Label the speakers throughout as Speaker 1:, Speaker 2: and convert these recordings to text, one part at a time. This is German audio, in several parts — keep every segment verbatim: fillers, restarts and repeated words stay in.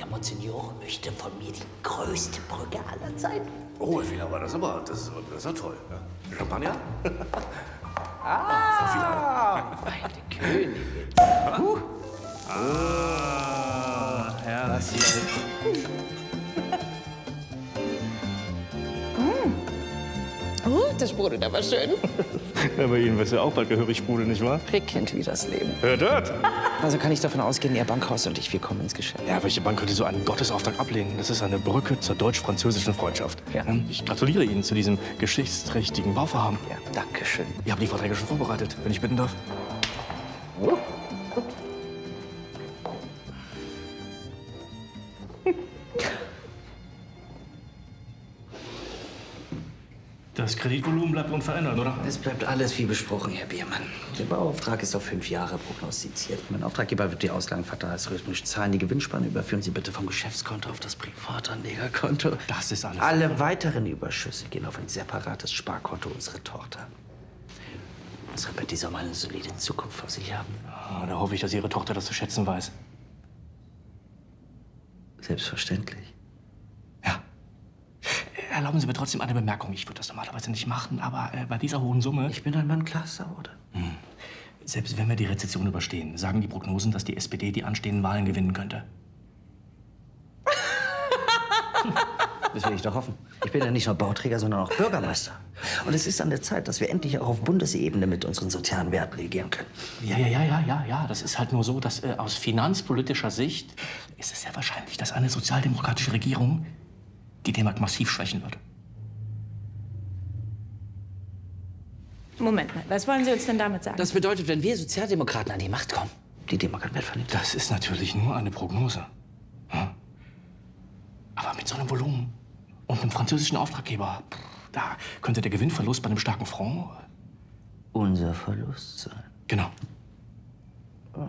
Speaker 1: Der Monsignore möchte von mir die größte Brücke aller Zeiten.
Speaker 2: Oh, Herr Wiener, aber das ist aber, das ist, das ist ja toll. Ja. Champagner?
Speaker 1: Ah, meine Königin.
Speaker 3: Uh. Ah, herzlich.
Speaker 1: Oh, das sprudelt aber schön.
Speaker 3: Ja, bei Ihnen wird es ja auch bald gehörig sprudeln, nicht wahr?
Speaker 1: Rick kennt wie das Leben.
Speaker 3: Hört, hört!
Speaker 1: Also kann ich davon ausgehen, Ihr Bankhaus und ich, wir kommen ins Geschäft.
Speaker 3: Ja, welche Bank könnte so einen Gottesauftrag ablehnen? Das ist eine Brücke zur deutsch-französischen Freundschaft.
Speaker 1: Ja.
Speaker 3: Ich gratuliere Ihnen zu diesem geschichtsträchtigen Bauvorhaben.
Speaker 1: Ja, danke schön.
Speaker 3: Wir haben die Verträge schon vorbereitet, wenn ich bitten darf.
Speaker 1: Oh.
Speaker 3: Das Kreditvolumen bleibt unverändert, oder?
Speaker 1: Es bleibt alles wie besprochen, Herr Biermann. Der Bauauftrag ist auf fünf Jahre prognostiziert. Mein Auftraggeber wird die Auslagen quartalsrhythmisch zahlen. Die Gewinnspanne überführen Sie bitte vom Geschäftskonto auf das Privatanlegerkonto.
Speaker 3: Das ist alles.
Speaker 1: Alle weiteren Überschüsse gehen auf ein separates Sparkonto unserer Tochter. Unsere Betty soll mal eine solide Zukunft vor sich haben.
Speaker 3: Oh, da hoffe ich, dass Ihre Tochter das zu schätzen weiß.
Speaker 1: Selbstverständlich.
Speaker 3: Ja. Erlauben Sie mir trotzdem eine Bemerkung. Ich würde das normalerweise nicht machen, aber äh, bei dieser hohen Summe...
Speaker 1: Ich bin ein Mann klarer Worte.
Speaker 3: Hm. Selbst wenn wir die Rezession überstehen, sagen die Prognosen, dass die S P D die anstehenden Wahlen gewinnen könnte.
Speaker 1: Das will ich doch hoffen. Ich bin ja nicht nur Bauträger, sondern auch Bürgermeister. Und es ist an der Zeit, dass wir endlich auch auf Bundesebene mit unseren sozialen Werten regieren können.
Speaker 3: Ja, ja, ja, ja, ja, ja. Das ist halt nur so, dass äh, aus finanzpolitischer Sicht ist es sehr wahrscheinlich, dass eine sozialdemokratische Regierung die D-Mark massiv schwächen wird.
Speaker 4: Moment mal, was wollen Sie uns denn damit sagen?
Speaker 1: Das bedeutet, wenn wir Sozialdemokraten an die Macht kommen, die D-Mark an Wert verliert.
Speaker 3: Das ist natürlich nur eine Prognose. Ja? Aber mit so einem Volumen und einem französischen Auftraggeber, pff, da könnte der Gewinnverlust bei einem starken Fonds...
Speaker 1: Unser Verlust sein.
Speaker 3: Genau.
Speaker 1: Oh.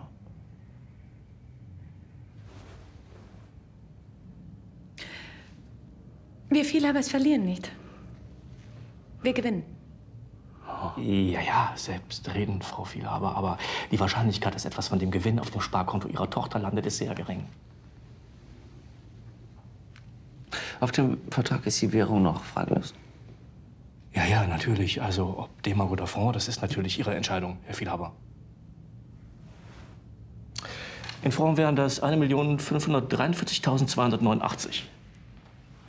Speaker 4: Wir viel, aber es verlieren nicht. Wir gewinnen.
Speaker 3: Ja, ja, selbstredend, Frau Vielhaber. Aber die Wahrscheinlichkeit, dass etwas von dem Gewinn auf dem Sparkonto Ihrer Tochter landet, ist sehr gering.
Speaker 1: Auf dem Vertrag ist die Währung noch fraglos.
Speaker 3: Ja, ja, natürlich. Also, ob D-Mark oder Fonds, das ist natürlich Ihre Entscheidung, Herr Vielhaber. In Fonds wären das eine Million fünfhundertdreiundvierzigtausendzweihundertneunundachtzig.